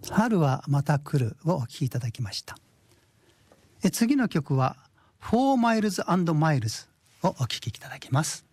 春はまた来るをお聴きいただきました。次の曲は Four Miles and Miles をお聴きいただきます。